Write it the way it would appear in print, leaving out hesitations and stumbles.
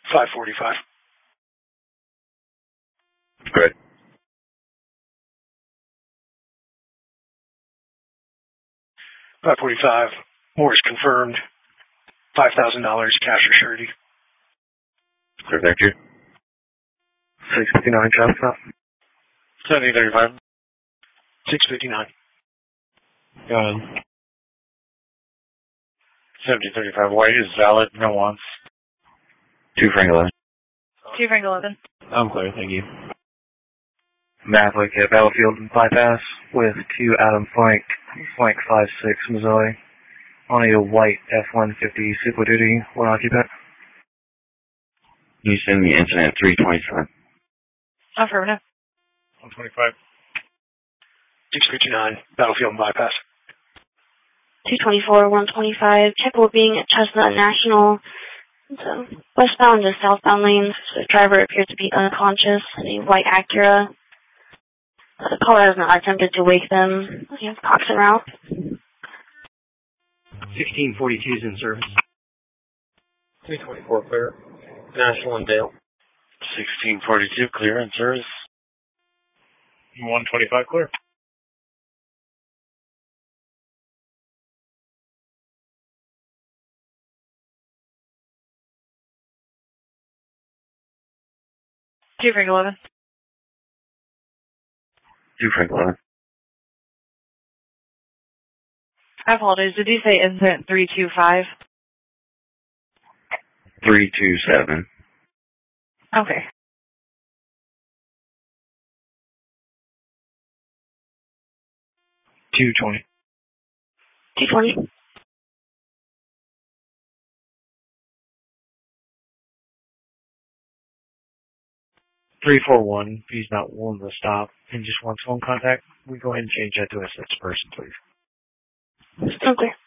545. Good. 545. Moore's confirmed. $5,000 cash or surety. Sure, thank you. 659 Chestnut. 7035. 659. Go ahead. 7035. White is valid. No wants. 2 Frank 11. 2 Frank 11. I'm clear. Thank you. Maverick at Battlefield Bypass with 2 Adam Flank 56 Missouri. On a white F-150 Super Duty, 1 occupant. Can you send me incident 327? Affirmative. 125. 659. Battlefield Bypass. 224, 125. Check being at Chestnut National. So westbound to southbound lanes. The driver appears to be unconscious in a white Acura. The caller has not attempted to wake them. He has Cox en route. 1642 is in service. 324 clear. National and Dale. 1642 clear in service. 125 clear. Two Frank 11. 2 Frank 11. I apologize. Did you say incident 325? 327. Okay. 220. 220. 341. If he's not willing to stop and just wants phone contact, we go ahead and change that to a 6 person, please. Okay.